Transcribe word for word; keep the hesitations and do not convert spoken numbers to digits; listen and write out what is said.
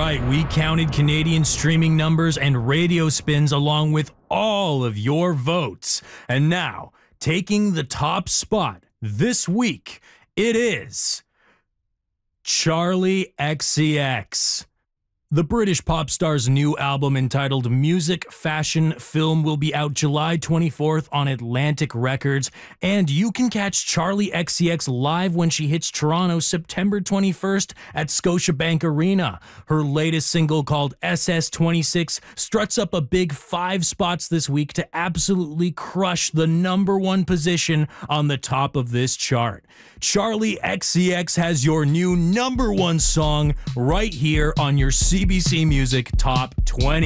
right, we counted Canadian streaming numbers and radio spins along with all of your votes. And now, taking the top spot this week, it is Charli X C X. The British pop star's new album entitled Music, Fashion, Film will be out July twenty-fourth on Atlantic Records, and you can catch Charli X C X live when she hits Toronto September twenty-first at Scotiabank Arena. Her latest single called S S twenty-six struts up a big five spots this week to absolutely crush the number one position on the top of this chart. Charli X C X has your new number one song right here on your C B C Music Top twenty.